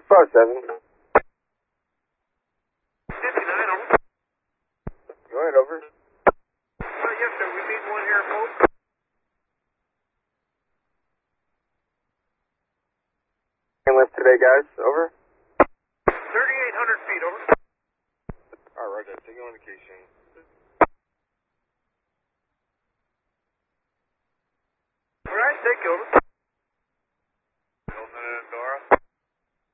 7. 59, over. Go ahead, over. Yes, sir. We need one here, folks. And lift today, guys. Over. 3,800 feet, over. Alright, Roger. Taking indication. All right, take over.